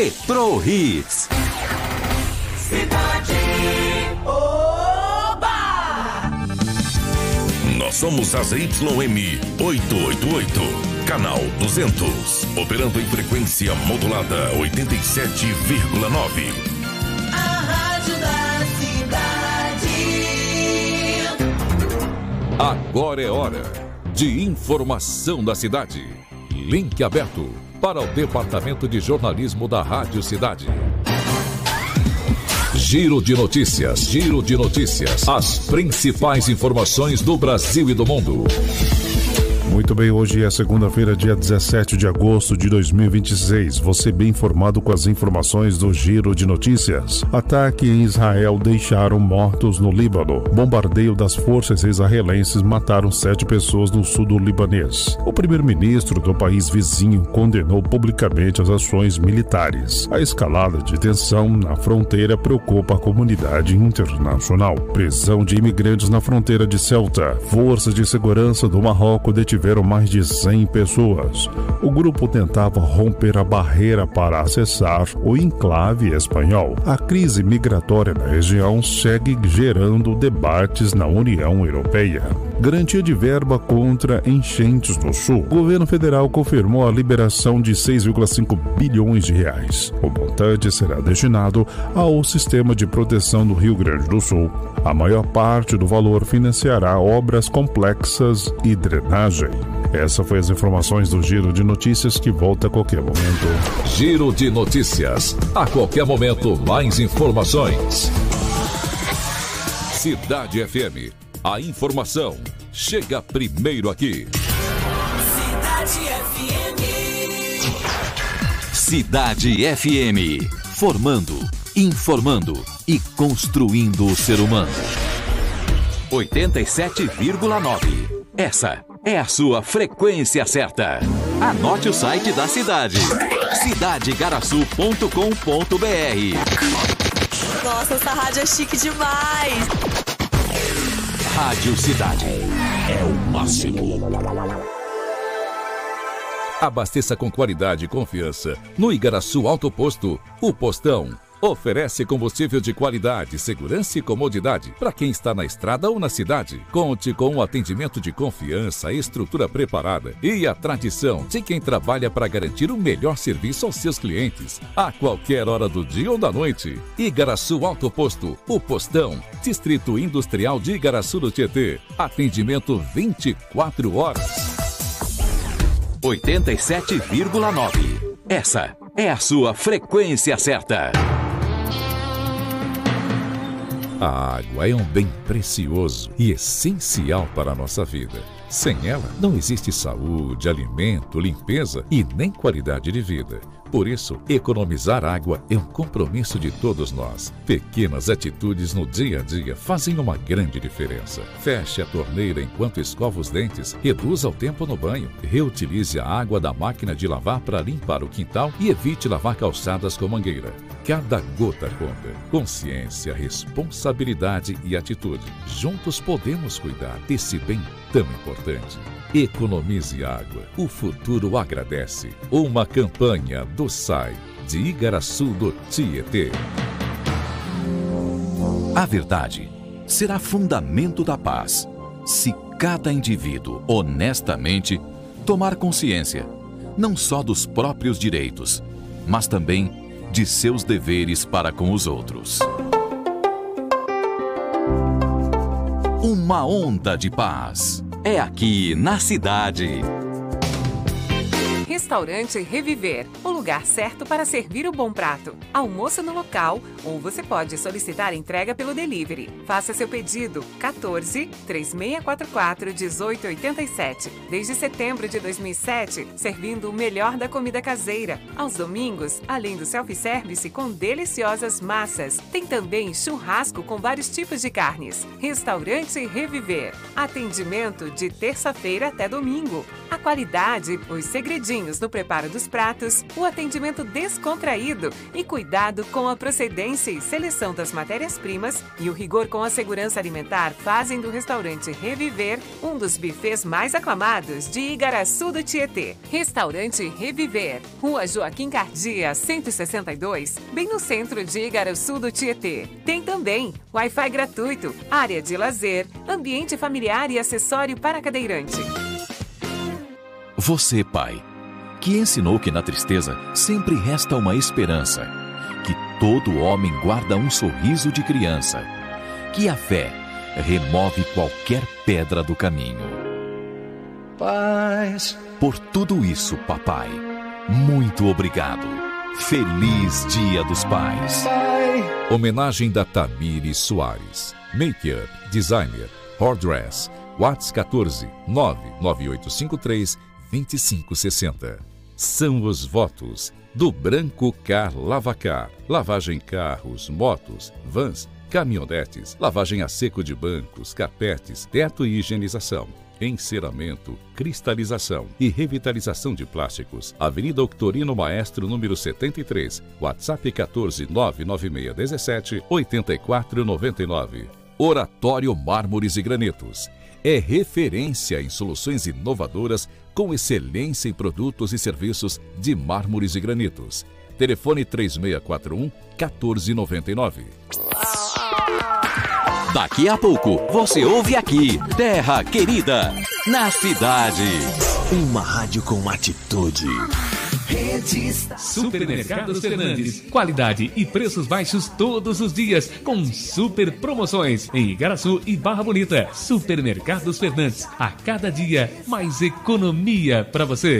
Repro Hits. Cidade. Oba! Nós somos a ZYM 888, canal 200, operando em frequência modulada 87,9. A rádio da cidade. Agora é hora de informação da cidade. Link aberto para o Departamento de Jornalismo da Rádio Cidade. Giro de notícias. As principais informações do Brasil e do mundo. Muito bem, hoje é segunda-feira, dia 17 de agosto de 2026. Você bem informado com as informações do Giro de Notícias. Ataque em Israel deixaram mortos no Líbano. Bombardeio das forças israelenses mataram 7 pessoas no sul do libanês. O primeiro-ministro do país vizinho condenou publicamente as ações militares. A escalada de tensão na fronteira preocupa a comunidade internacional. Prisão de imigrantes na fronteira de Ceuta. Forças de segurança do Marrocos detiveram mais de 100 pessoas. O grupo tentava romper a barreira para acessar o enclave espanhol. A crise migratória na região segue gerando debates na União Europeia. Garantia de verba contra enchentes no sul. O governo federal confirmou a liberação de 6,5 bilhões de reais. O montante será destinado ao sistema de proteção do Rio Grande do Sul. A maior parte do valor financiará obras complexas e drenagem. Essa foi as informações do Giro de Notícias, que volta a qualquer momento. Giro de Notícias. A qualquer momento, mais informações. Cidade FM. A informação chega primeiro aqui. Cidade FM. Cidade FM. Formando, informando e construindo o ser humano. 87,9. Essa é a sua frequência certa. Anote o site da cidade. cidadegaraçu.com.br. Nossa, essa rádio é chique demais. Rádio Cidade. É o máximo. Abasteça com qualidade e confiança no Igaraçu Autoposto, o Postão. Oferece combustível de qualidade, segurança e comodidade para quem está na estrada ou na cidade. Conte com um atendimento de confiança, estrutura preparada e a tradição de quem trabalha para garantir o melhor serviço aos seus clientes, a qualquer hora do dia ou da noite. Igaraçu Autoposto, o Postão, Distrito Industrial de Igaraçu do Tietê. Atendimento 24 horas. 87,9. Essa é a sua frequência certa. A água é um bem precioso e essencial para a nossa vida. Sem ela, não existe saúde, alimento, limpeza e nem qualidade de vida. Por isso, economizar água é um compromisso de todos nós. Pequenas atitudes no dia a dia fazem uma grande diferença. Feche a torneira enquanto escova os dentes, reduza o tempo no banho, reutilize a água da máquina de lavar para limpar o quintal e evite lavar calçadas com mangueira. Cada gota conta. Consciência, responsabilidade e atitude. Juntos podemos cuidar desse bem tão importante. Economize água. O futuro agradece. Uma campanha do SAI de Igaraçu do Tietê. A verdade será fundamento da paz se cada indivíduo honestamente tomar consciência não só dos próprios direitos, mas também de seus deveres para com os outros. Uma onda de paz é aqui na cidade. Restaurante Reviver, o lugar certo para servir o bom prato. Almoço no local ou você pode solicitar entrega pelo delivery. Faça seu pedido 14 3644 1887. Desde setembro de 2007, servindo o melhor da comida caseira. Aos domingos, além do self-service com deliciosas massas, tem também churrasco com vários tipos de carnes. Restaurante Reviver. Atendimento de terça-feira até domingo. A qualidade, os segredinhos. carinhos no preparo dos pratos, o atendimento descontraído e cuidado com a procedência e seleção das matérias-primas e o rigor com a segurança alimentar fazem do restaurante Reviver um dos bufês mais aclamados de Igaraçu do Tietê. Restaurante Reviver, Rua Joaquim Cardia, 162, bem no centro de Igaraçu do Tietê. Tem também Wi-Fi gratuito, área de lazer, ambiente familiar e acessório para cadeirante. Você, pai, que ensinou que na tristeza sempre resta uma esperança, que todo homem guarda um sorriso de criança, que a fé remove qualquer pedra do caminho. Paz. Por tudo isso, papai, muito obrigado. Feliz Dia dos Pais. Pai. Homenagem da Tamires Soares. Make-up, designer, hairdress. WhatsApp 14 99853 2560. São os votos do Branco Car Lavacar. Lavagem carros, motos, vans, caminhonetes, lavagem a seco de bancos, carpetes, teto e higienização, enceramento, cristalização e revitalização de plásticos. Avenida Octorino Maestro, número 73, WhatsApp 14 99617 8499. Oratório Mármores e Granitos. É referência em soluções inovadoras com excelência em produtos e serviços de mármores e granitos. Telefone 3641-1499. Daqui a pouco, você ouve aqui, Terra Querida, na cidade. Uma rádio com atitude. Supermercados Fernandes. Qualidade e preços baixos todos os dias, com super promoções em Igaraçu e Barra Bonita. Supermercados Fernandes. A cada dia, mais economia para você.